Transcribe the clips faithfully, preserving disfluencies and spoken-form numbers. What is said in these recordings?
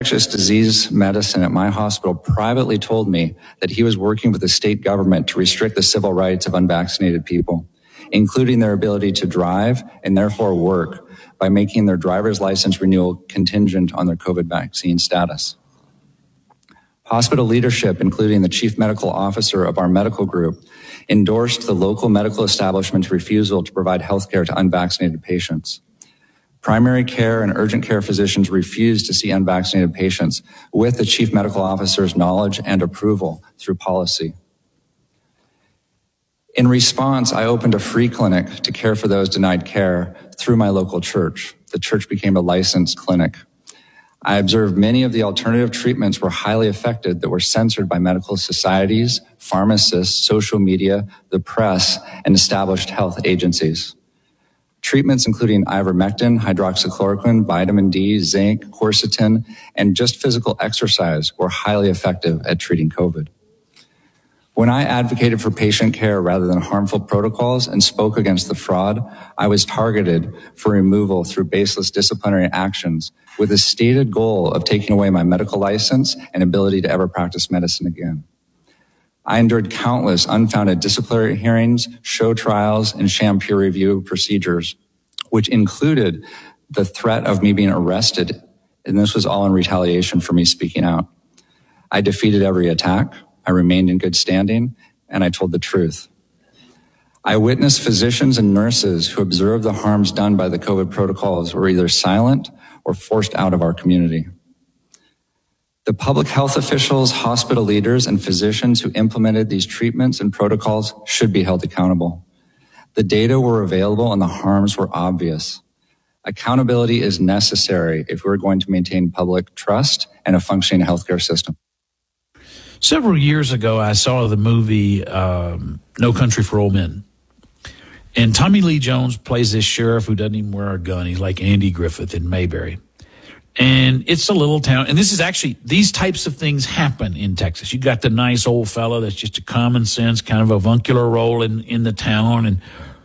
infectious disease medicine at my hospital privately told me that he was working with the state government to restrict the civil rights of unvaccinated people, including their ability to drive and therefore work by making their driver's license renewal contingent on their COVID vaccine status. Hospital leadership, including the chief medical officer of our medical group, endorsed the local medical establishment's refusal to provide health care to unvaccinated patients. Primary care and urgent care physicians refused to see unvaccinated patients with the chief medical officer's knowledge and approval through policy. In response, I opened a free clinic to care for those denied care through my local church. The church became a licensed clinic. I observed many of the alternative treatments were highly affected that were censored by medical societies, pharmacists, social media, the press, and established health agencies. Treatments including ivermectin, hydroxychloroquine, vitamin D, zinc, quercetin, and just physical exercise were highly effective at treating COVID. When I advocated for patient care rather than harmful protocols and spoke against the fraud, I was targeted for removal through baseless disciplinary actions with a stated goal of taking away my medical license and ability to ever practice medicine again. I endured countless unfounded disciplinary hearings, show trials, and sham peer review procedures, which included the threat of me being arrested, and this was all in retaliation for me speaking out. I defeated every attack. I remained in good standing, and I told the truth. I witnessed physicians and nurses who observed the harms done by the COVID protocols were either silent or forced out of our community. The public health officials, hospital leaders, and physicians who implemented these treatments and protocols should be held accountable. The data were available and the harms were obvious. Accountability is necessary if we're going to maintain public trust and a functioning healthcare system. Several years ago, I saw the movie um, No Country for Old Men. And Tommy Lee Jones plays this sheriff who doesn't even wear a gun. He's like Andy Griffith in Mayberry. And it's a little town. And this is actually, these types of things happen in Texas. You got the nice old fella that's just a common sense, kind of avuncular role in, in the town. And,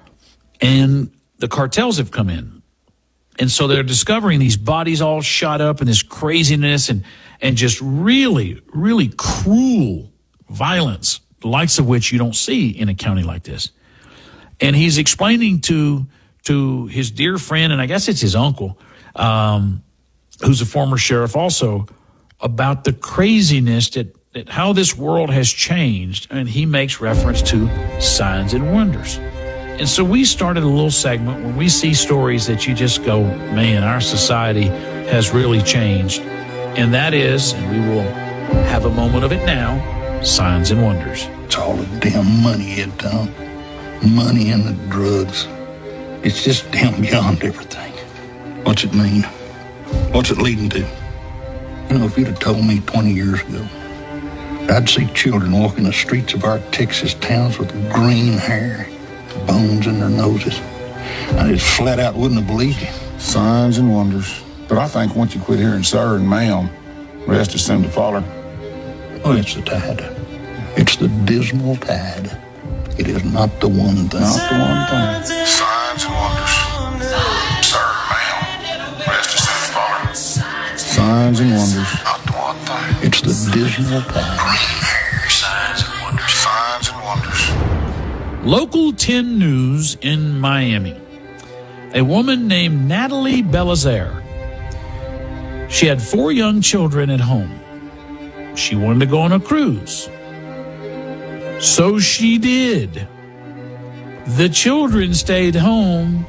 and the cartels have come in. And so they're discovering these bodies all shot up and this craziness and, and just really, really cruel violence, the likes of which you don't see in a county like this. And he's explaining to, to his dear friend, and I guess it's his uncle, um, who's a former sheriff also, about the craziness that, that how this world has changed. And he makes reference to signs and wonders. And so we started a little segment when we see stories that you just go, man, our society has really changed. And that is, and we will have a moment of it now, signs and wonders. It's all the damn money, Ed Tom. Money and the drugs. It's just damn beyond everything. What's it mean? What's it leading to? You know, if you'd have told me twenty years ago, I'd see children walking the streets of our Texas towns with green hair, bones in their noses, I just flat out wouldn't have believed you. Signs and wonders. But I think once you quit hearing sir and ma'am, the rest is soon to follow. Oh, it's the tide. It's the dismal tide. It is not the one thing. Not the one thing. Signs and wonders. Sir, ma'am, rest is soon to follow. Signs and wonders. Not the one thing. It's the dismal tide. Green hair. Signs and wonders. Signs and wonders. Local ten News in Miami. A woman named Natalie Belizaire. She had four young children at home. She wanted to go on a cruise. So she did. The children stayed home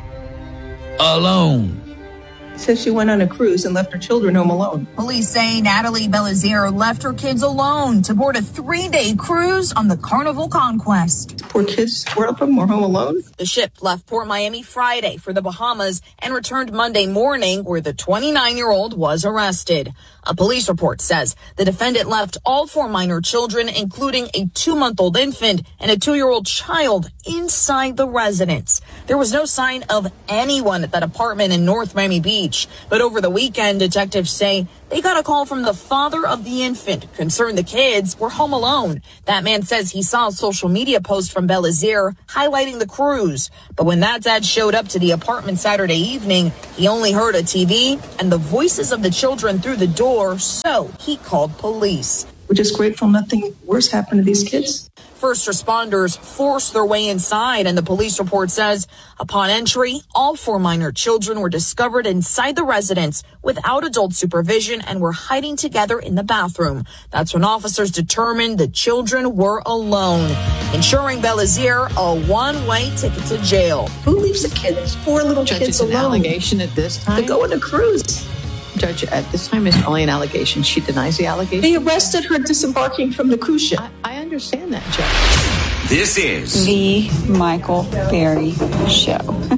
alone. Says she went on a cruise and left her children home alone. Police say Natalie Belizaire left her kids alone to board a three-day cruise on the Carnival Conquest. Poor kids, four of them were home alone. The ship left Port Miami Friday for the Bahamas and returned Monday morning, where the twenty-nine-year-old was arrested. A police report says the defendant left all four minor children, including a two-month-old infant and a two-year-old child, inside the residence. There was no sign of anyone at that apartment in North Miami Beach. But over the weekend, detectives say they they got a call from the father of the infant, concerned the kids were home alone. That man says he saw a social media post from Belazir highlighting the cruise. But when that dad showed up to the apartment Saturday evening, he only heard a T V and the voices of the children through the door, so he called police. We're just grateful nothing worse happened to these kids. First responders forced their way inside, and the police report says upon entry, all four minor children were discovered inside the residence without adult supervision and were hiding together in the bathroom. That's when officers determined the children were alone, ensuring Belazir a one-way ticket to jail. Who leaves the kids, four little Judge, kids it's an alone? allegation at this time. To go on a cruise. Judge, at this time, it's only an allegation. She denies the allegation. They arrested her disembarking from the cruise ship. I, I understand that, Judge. This is The Michael Berry Show.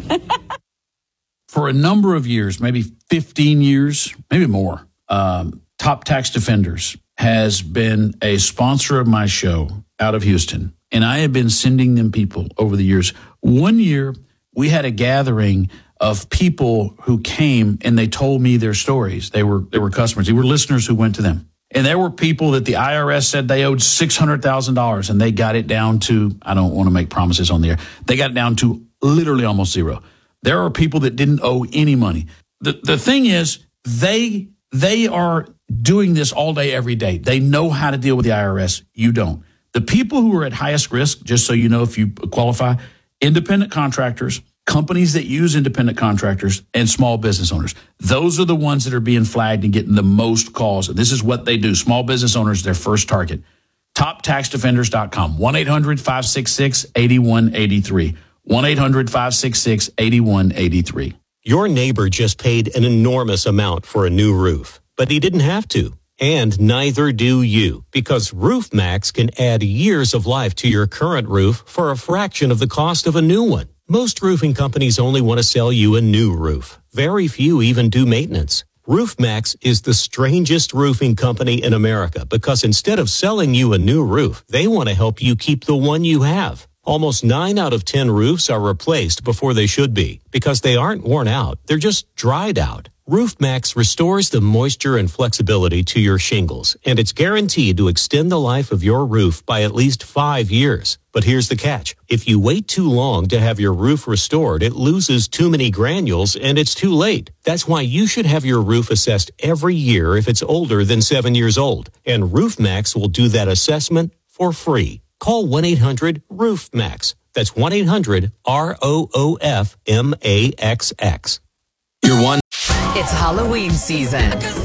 For a number of years, maybe fifteen years, maybe more, um, Top Tax Defenders has been a sponsor of my show out of Houston. And I have been sending them people over the years. One year, we had a gathering of people who came and they told me their stories. They were they were customers. They were listeners who went to them. And there were people that the I R S said they owed six hundred thousand dollars, and they got it down to, I don't want to make promises on the air, they got it down to literally almost zero. There are people that didn't owe any money. The the thing is, they they are doing this all day, every day. They know how to deal with the I R S. You don't. The people who are at highest risk, just so you know if you qualify, independent contractors, companies that use independent contractors, and small business owners. Those are the ones that are being flagged and getting the most calls. This is what they do. Small business owners, their first target. top tax defenders dot com. one eight hundred five six six eight one eight three. one eight hundred five six six eight one eight three. Your neighbor just paid an enormous amount for a new roof, but he didn't have to. And neither do you, because RoofMax can add years of life to your current roof for a fraction of the cost of a new one. Most roofing companies only want to sell you a new roof. Very few even do maintenance. RoofMax is the strangest roofing company in America because instead of selling you a new roof, they want to help you keep the one you have. Almost nine out of ten roofs are replaced before they should be because they aren't worn out. They're just dried out. RoofMax restores the moisture and flexibility to your shingles, and it's guaranteed to extend the life of your roof by at least five years. But here's the catch. If you wait too long to have your roof restored, it loses too many granules and it's too late. That's why you should have your roof assessed every year if it's older than seven years old. And RoofMax will do that assessment for free. Call one eight hundred roof max. That's one eight hundred R O O F M A X X. your one. It's Halloween season.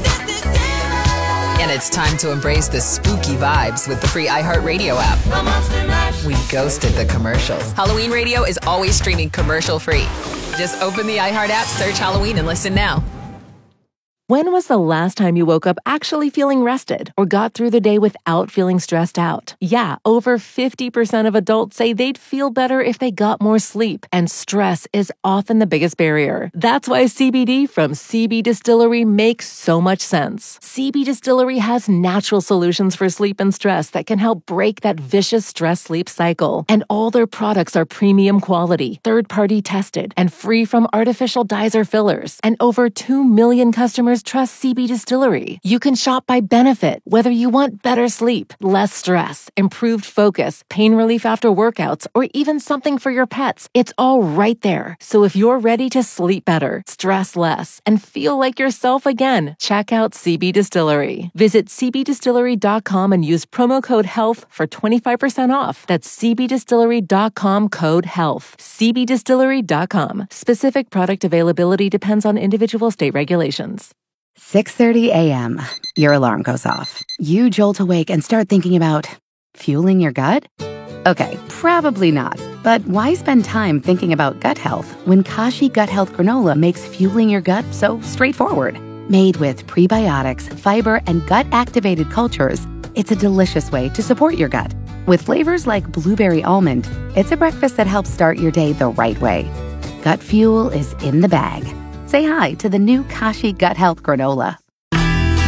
And it's time to embrace the spooky vibes with the free iHeartRadio app. We ghosted the commercials. Halloween Radio is always streaming commercial free. Just open the iHeart app, search Halloween, and listen now. When was the last time you woke up actually feeling rested or got through the day without feeling stressed out? Yeah, over fifty percent of adults say they'd feel better if they got more sleep, and stress is often the biggest barrier. That's why C B D from C B Distillery makes so much sense. C B Distillery has natural solutions for sleep and stress that can help break that vicious stress-sleep cycle. And all their products are premium quality, third-party tested, and free from artificial dyes or fillers. And over two million customers trust C B Distillery. You can shop by benefit, whether you want better sleep, less stress, improved focus, pain relief after workouts, or even something for your pets. It's all right there. So if you're ready to sleep better, stress less, and feel like yourself again, check out C B Distillery. Visit c b distillery dot com and use promo code HEALTH for twenty-five percent off. That's c b distillery dot com code HEALTH. c b distillery dot com. Specific product availability depends on individual state regulations. six thirty a.m. Your alarm goes off. You jolt awake and start thinking about fueling your gut? Okay, probably not. But why spend time thinking about gut health when Kashi Gut Health Granola makes fueling your gut so straightforward? Made with prebiotics, fiber, and gut-activated cultures, it's a delicious way to support your gut. With flavors like blueberry almond, it's a breakfast that helps start your day the right way. Gut fuel is in the bag. Say hi to the new Kashi Gut Health Granola.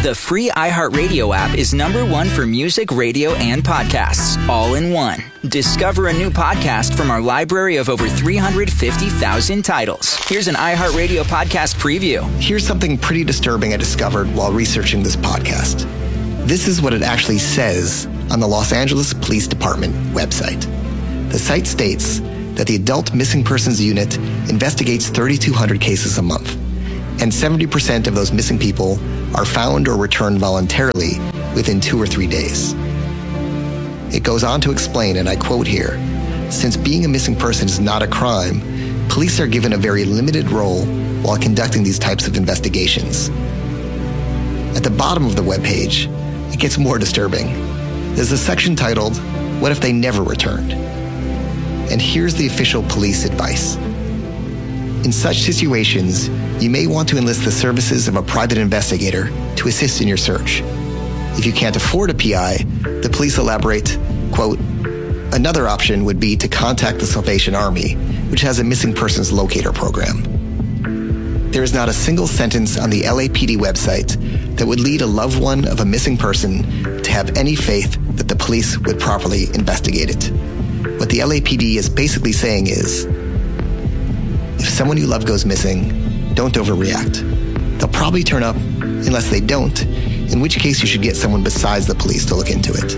The free iHeartRadio app is number one for music, radio, and podcasts, all in one. Discover a new podcast from our library of over three hundred fifty thousand titles. Here's an iHeartRadio podcast preview. Here's something pretty disturbing I discovered while researching this podcast. This is what it actually says on the Los Angeles Police Department website. The site states that the Adult Missing Persons Unit investigates thirty-two hundred cases a month, and seventy percent of those missing people are found or returned voluntarily within two or three days. It goes on to explain, and I quote here, since being a missing person is not a crime, police are given a very limited role while conducting these types of investigations. At the bottom of the webpage, it gets more disturbing. There's a section titled, What If They Never Returned? And here's the official police advice. In such situations, you may want to enlist the services of a private investigator to assist in your search. If you can't afford a P I, the police elaborate, quote, another option would be to contact the Salvation Army, which has a missing persons locator program. There is not a single sentence on the L A P D website that would lead a loved one of a missing person to have any faith that the police would properly investigate it. What the L A P D is basically saying is, if someone you love goes missing, don't overreact. They'll probably turn up unless they don't, in which case you should get someone besides the police to look into it.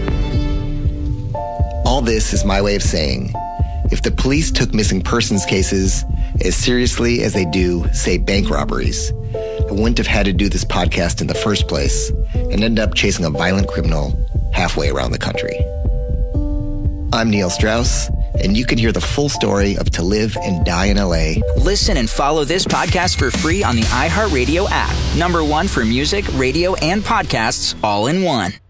All this is my way of saying, if the police took missing persons cases as seriously as they do, say, bank robberies, I wouldn't have had to do this podcast in the first place and end up chasing a violent criminal halfway around the country. I'm Neil Strauss, and you can hear the full story of To Live and Die in L A. Listen and follow this podcast for free on the iHeartRadio app. Number one for music, radio, and podcasts, all in one.